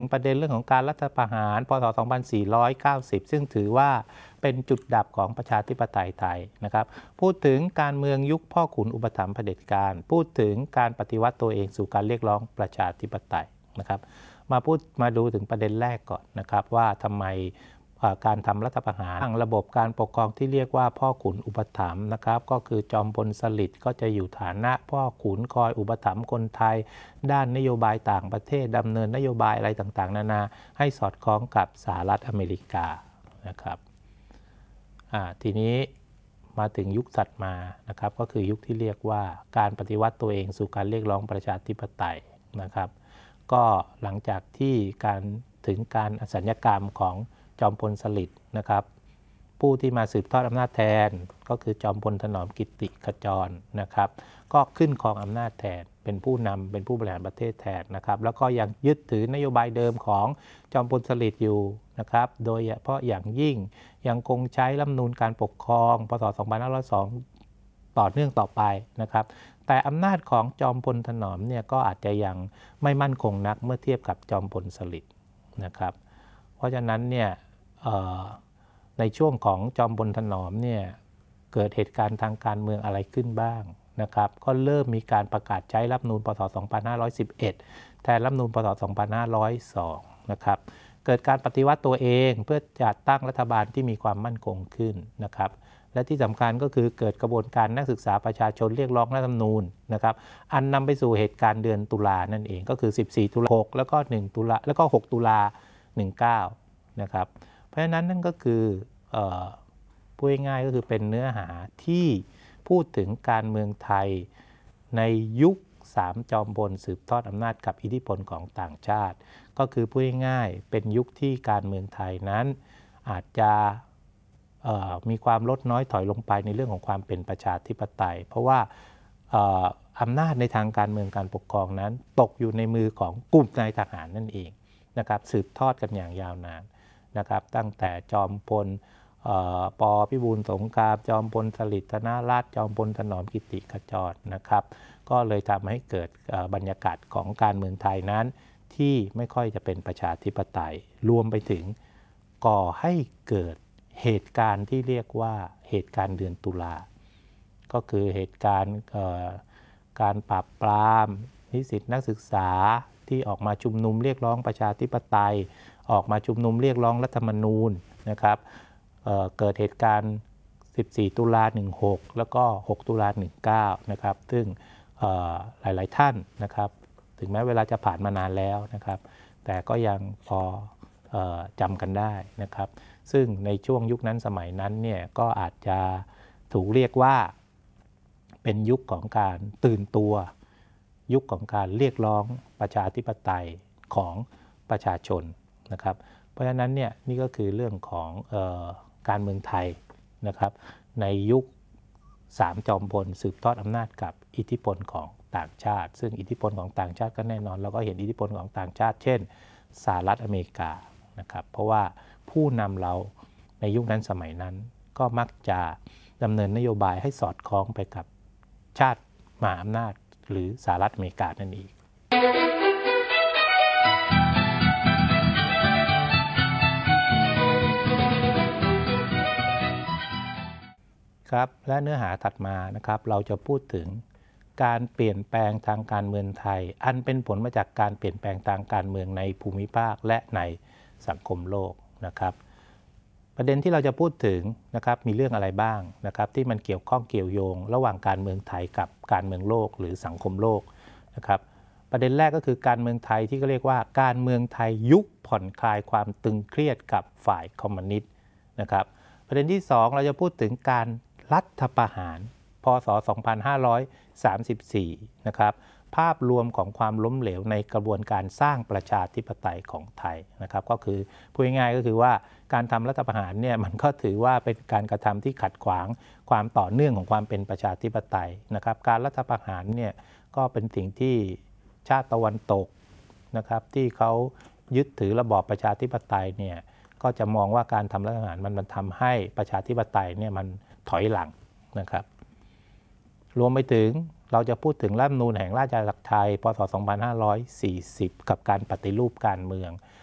ประเด็นเรื่องของการรัฐประหารพ.ศ. 2490 ซึ่งถือว่าเป็นจุดดับของประชาธิปไตยไทยนะครับพูดถึงการเมืองยุคพ่อขุนอุปถัมภ์เผด็จการพูดถึงการปฏิวัติตัวเองสู่การเรียกร้องประชาธิปไตยนะครับมาดูถึงประเด็นแรกก่อนนะครับว่าทำไมการทำรัฐประหารตั้งระบบการปกครองที่เรียกว่าพ่อขุนอุปถัมภ์นะครับก็คือจอมพลสฤษดิ์ก็จะอยู่ฐานะพ่อขุนคอยอุปถัมภ์คนไทยด้านนโยบายต่างประเทศดำเนินนโยบายอะไรต่างๆนานาให้สอดคล้องกับสหรัฐอเมริกานะครับทีนี้มาถึงยุคถัดมานะครับก็คือยุคที่เรียกว่าการปฏิวัติตัวเองสู่การเรียกร้องประชาธิปไตยนะครับก็หลังจากที่การอสัญญกรรมของจอมพลสฤษดิ์นะครับผู้ที่มาสืบทอดอำนาจแทนก็คือจอมพลถนอมกิติขจรนะครับก็ขึ้นครองอำนาจแทนเป็นผู้นำเป็นผู้บริหารประเทศแทนนะครับแล้วก็ยังยึดถือนโยบายเดิมของจอมพลสฤษดิ์อยู่นะครับโดยเฉพาะอย่างยิ่งยังคงใช้รัฐธรรมนูญการปกครองพ.ศ. 2502ต่อเนื่องต่อไปนะครับแต่อำนาจของจอมพลถนอมเนี่ยก็อาจจะยังไม่มั่นคงนักเมื่อเทียบกับจอมพลสฤษดิ์นะครับเพราะฉะนั้นเนี่ยในช่วงของจอมพลถนอมเนี่ยเกิดเหตุการณ์ทางการเมืองอะไรขึ้นบ้างนะครับก็เริ่มมีการประกาศใช้รัฐธรรมนูญพ.ศ. 2511แทนรัฐธรรมนูญพ.ศ. 2502นะครับเกิดการปฏิวัติตัวเองเพื่อจัดตั้งรัฐบาลที่มีความมั่นคงขึ้นนะครับและที่สำคัญก็คือเกิดกระบวนการนักศึกษาประชาชนเรียกร้องรัฐธรรมนูญนะครับอันนำไปสู่เหตุการณ์เดือนตุลานั่นเองก็คือ14ตุลา6แล้วก็1ตุลาแล้วก็6ตุลา19นะครับเพราะฉะนั้นนั่นก็คือพูดง่ายๆก็คือเป็นเนื้อหาที่พูดถึงการเมืองไทยในยุค3จอมพลสืบทอดอำนาจกับอิทธิพลของต่างชาติก็คือพูดง่ายๆเป็นยุคที่การเมืองไทยนั้นอาจจะมีความลดน้อยถอยลงไปในเรื่องของความเป็นประชาธิปไตยเพราะว่าอำนาจในทางการเมืองการปกครองนั้นตกอยู่ในมือของกลุ่มนายทหารนั่นเองนะครับสืบทอดกันอย่างยาวนานนะครับตั้งแต่จอมพลป.พิบูลสงครามจอมพลสฤษดิ์ธนรัตน์จอมพลถนอมกิติขจรนะครับก็เลยทำให้เกิดบรรยากาศของการเมืองไทยนั้นที่ไม่ค่อยจะเป็นประชาธิปไตยรวมไปถึงก่อให้เกิดเหตุการณ์ที่เรียกว่าเหตุการณ์เดือนตุลาก็คือเหตุการณ์การปราบปรามนิสิตนักศึกษาที่ออกมาชุมนุมเรียกร้องประชาธิปไตยออกมาชุมนุมเรียกร้องรัฐธรรมนูญนะครับเกิดเหตุการณ์14ตุลา16แล้วก็6ตุลา19นะครับซึ่งหลายๆท่านนะครับถึงแม้เวลาจะผ่านมานานแล้วนะครับแต่ก็ยังพอจำกันได้นะครับซึ่งในช่วงยุคนั้นสมัยนั้นเนี่ยก็อาจจะถูกเรียกว่าเป็นยุคของการตื่นตัวยุคของการเรียกร้องประชาธิปไตยของประชาชนนะครับเพราะฉะนั้นเนี่ยนี่ก็คือเรื่องของการเมืองไทยนะครับในยุค3จอมพลสืบทอดอำนาจกับอิทธิพลของต่างชาติซึ่งอิทธิพลของต่างชาติก็แน่นอนเราก็เห็นอิทธิพลของต่างชาติเช่นสหรัฐอเมริกานะครับเพราะว่าผู้นำเราในยุคนั้นสมัยนั้นก็มักจะดำเนินนโยบายให้สอดคล้องไปกับชาติมหาอำนาจหรือสหรัฐอเมริกานั่นเองครับและเนื้อหาถัดมานะครับเราจะพูดถึงการเปลี่ยนแปลงทางการเมืองไทยอันเป็นผลมาจากการเปลี่ยนแปลงทางการเมืองในภูมิภาคและในสังคมโลกนะครับประเด็นที่เราจะพูดถึงนะครับมีเรื่องอะไรบ้างนะครับที่มันเกี่ยวข้องเกี่ยวโยงระหว่างการเมืองไทยกับการเมืองโลกหรือสังคมโลกนะครับประเด็นแรกก็คือการเมืองไทยที่ก็เรียกว่าการเมืองไทยยุคผ่อนคลายความตึงเครียดกับฝ่ายคอมมิวนิสต์นะครับประเด็นที่2เราจะพูดถึงการรัฐประหารพ.ศ. 2534นะครับภาพรวมของความล้มเหลวในกระบวนการสร้างประชาธิปไตยของไทยนะครับก็คือพูดง่ายๆก็คือว่าการทำรัฐประหารเนี่ยมันก็ถือว่าเป็นการกระทำที่ขัดขวางความต่อเนื่องของความเป็นประชาธิปไตยนะครับการรัฐประหารเนี่ยก็เป็นสิ่งที่ชาติตะวันตกนะครับที่เขายึดถือระบอบประชาธิปไตยเนี่ยก็จะมองว่าการทำรัฐประหารมันทำให้ประชาธิปไตยเนี่ยมันถอยหลังนะครับรวมไปถึงเราจะพูดถึงรัฐธรรมนูญแห่งราชอาณาจักรไทยพศ 2540 กับการปฏิรูปการเมือง